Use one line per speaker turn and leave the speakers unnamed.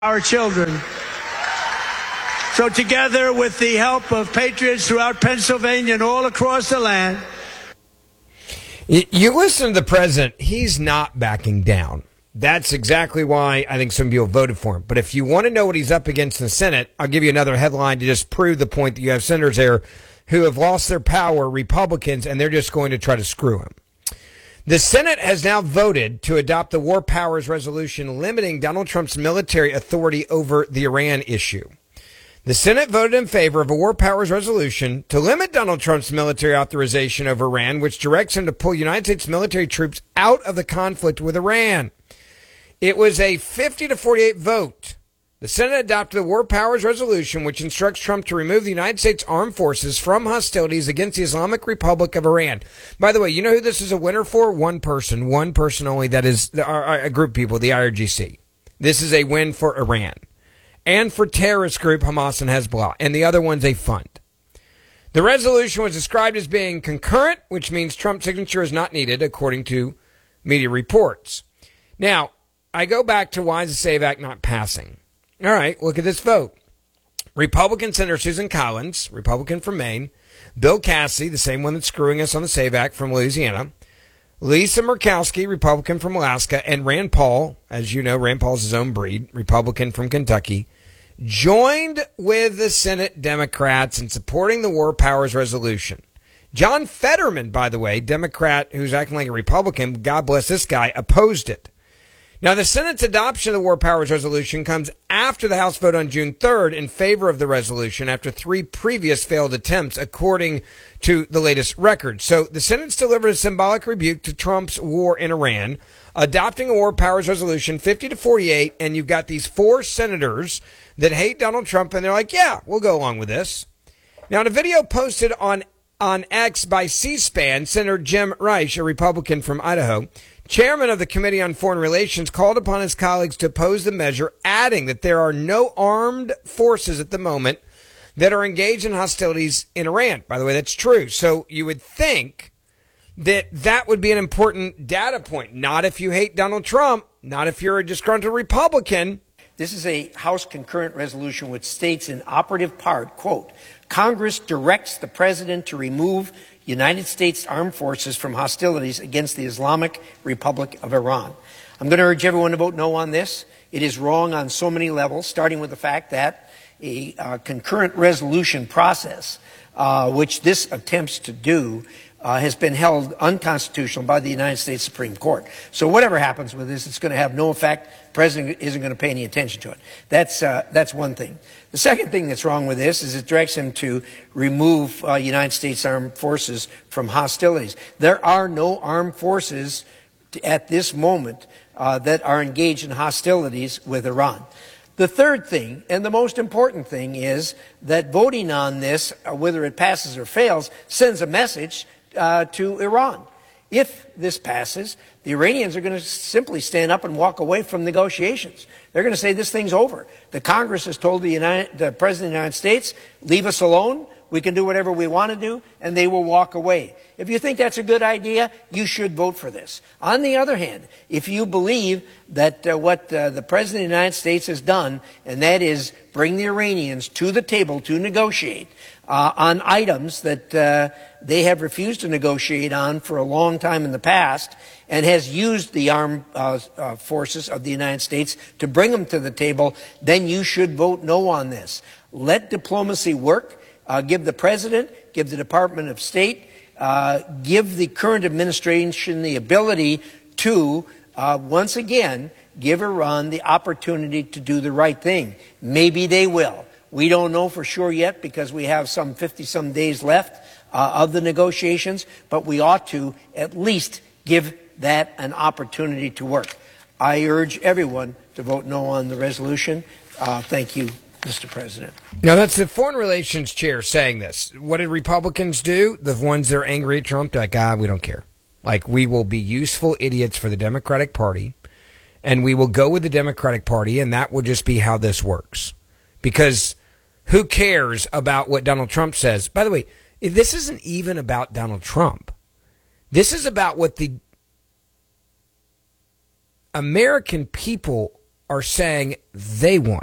our children. So together with the help of patriots throughout Pennsylvania and all across the land.
You listen to the president, he's not backing down. That's exactly why I think some people voted for him. But if you want to know what he's up against in the Senate, I'll give you another headline to just prove the point that you have senators there who have lost their power, Republicans, and they're just going to try to screw him. The Senate has now voted to adopt the War Powers Resolution limiting Donald Trump's military authority over the Iran issue. The Senate voted in favor of a War Powers Resolution to limit Donald Trump's military authorization over Iran, which directs him to pull United States military troops out of the conflict with Iran. It was a 50-48 vote. The Senate adopted the War Powers Resolution, which instructs Trump to remove the United States Armed Forces from hostilities against the Islamic Republic of Iran. By the way, you know who this is a winner for? One person only. That is a group of people, the IRGC. This is a win for Iran and for terrorist group Hamas and Hezbollah, and the other one's a fund. The resolution was described as being concurrent, which means Trump's signature is not needed, according to media reports. Now, I go back to why is the SAVE Act not passing? All right, look at this vote. Republican Senator Susan Collins, Republican from Maine, Bill Cassidy, the same one that's screwing us on the SAVE Act from Louisiana, Lisa Murkowski, Republican from Alaska, and Rand Paul, as you know, Rand Paul's his own breed, Republican from Kentucky, joined with the Senate Democrats in supporting the War Powers Resolution. John Fetterman, by the way, Democrat who's acting like a Republican, God bless this guy, opposed it. Now, the Senate's adoption of the War Powers Resolution comes after the House vote on June 3rd in favor of the resolution after 3 previous failed attempts, according to the latest record. So the Senate's delivered a symbolic rebuke to Trump's war in Iran, adopting a War Powers Resolution 50-48, and you've got these 4 senators that hate Donald Trump, and they're like, yeah, we'll go along with this. Now, in a video posted on X by C-SPAN, Senator Jim Risch, a Republican from Idaho, chairman of the Committee on Foreign Relations, called upon his colleagues to oppose the measure, adding that there are no armed forces at the moment that are engaged in hostilities in Iran. By the way, that's true. So you would think that that would be an important data point. Not if you hate Donald Trump, not if you're a disgruntled Republican.
This is a House concurrent resolution which states in operative part, quote, Congress directs the president to remove United States Armed Forces from hostilities against the Islamic Republic of Iran. I'm going to urge everyone to vote no on this. It is wrong on so many levels, starting with the fact that a concurrent resolution process, which this attempts to do, has been held unconstitutional by the United States Supreme Court. So whatever happens with this, it's going to have no effect. The president isn't going to pay any attention to it. That's one thing. The second thing that's wrong with this is it directs him to remove United States Armed Forces from hostilities. There are no armed forces at this moment that are engaged in hostilities with Iran. The third thing, and the most important thing, is that voting on this, whether it passes or fails, sends a message to Iran. If this passes, the Iranians are going to simply stand up and walk away from negotiations. They're going to say this thing's over. The Congress has told the President of the United States, leave us alone. We can do whatever we want to do, and they will walk away. If you think that's a good idea, you should vote for this. On the other hand, if you believe that what the President of the United States has done, and that is bring the Iranians to the table to negotiate on items that they have refused to negotiate on for a long time in the past, and has used the armed forces of the United States to bring them to the table, then you should vote no on this. Let diplomacy work. Give the President, give the Department of State, give the current administration the ability to, once again, give Iran the opportunity to do the right thing. Maybe they will. We don't know for sure yet because we have some 50-some days left of the negotiations, but we ought to at least give that an opportunity to work. I urge everyone to vote no on the resolution. Thank you, Mr. President.
Now, that's the Foreign Relations chair saying this. What did Republicans do? The ones that are angry at Trump, they're like, we don't care. Like, we will be useful idiots for the Democratic Party, and we will go with the Democratic Party, and that will just be how this works. Because who cares about what Donald Trump says? By the way, this isn't even about Donald Trump. This is about what the American people are saying they want.